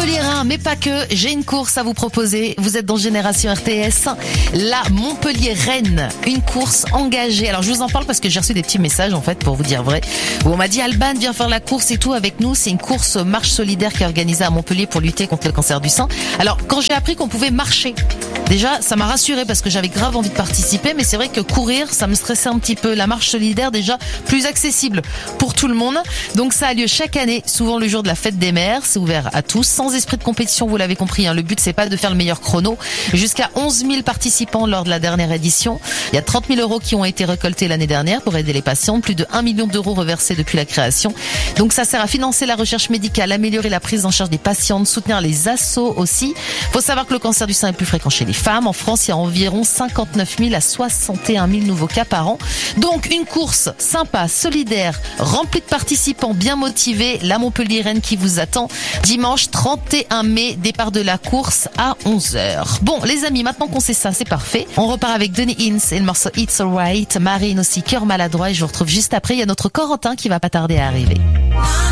Montpelliérain, mais pas que. J'ai une course à vous proposer. Vous êtes dans Génération RTS. La Montpellier-Rennes, une course engagée. Alors je vous en parle parce que j'ai reçu des petits messages en fait pour vous dire vrai. Où on m'a dit Alban viens faire la course et tout avec nous. C'est une course marche solidaire qui est organisée à Montpellier pour lutter contre le cancer du sein. Alors quand j'ai appris qu'on pouvait marcher, déjà ça m'a rassurée parce que j'avais grave envie de participer, mais c'est vrai que courir ça me stressait un petit peu. La marche solidaire déjà plus accessible pour tout le monde. Donc ça a lieu chaque année, souvent le jour de la fête des mères. C'est ouvert à tous, sans esprit de compétition, vous l'avez compris. Le but c'est pas de faire le meilleur chrono. Jusqu'à 11 000 participants lors de la dernière édition. Il y a 30 000 € qui ont été récoltés l'année dernière pour aider les patients. Plus de 1 million d'euros reversés depuis la création. Donc ça sert à financer la recherche médicale, améliorer la prise en charge des patientes, soutenir les assos aussi. Faut savoir que le cancer du sein est plus fréquent chez les femmes. En France, il y a environ 59 000 à 61 000 nouveaux cas par an. Donc une course sympa, solidaire, remplie de participants bien motivés. La Montpellier-Rennes qui vous attend dimanche 31 mai, départ de la course à 11h. Bon les amis, maintenant qu'on sait ça, c'est parfait. On repart avec Donny Hinds et le morceau It's Alright. Marine aussi, cœur maladroit, et je vous retrouve juste après. Il y a notre Corentin qui va pas tarder à arriver.